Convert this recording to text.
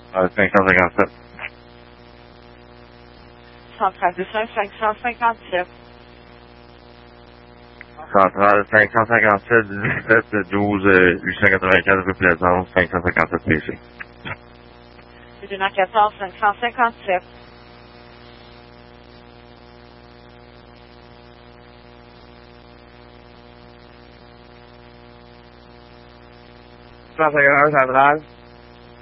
557. Centrale de 557. Centrale 557 17 12 884 rue Plaisance 557 PC. C'est 214 557. Centrale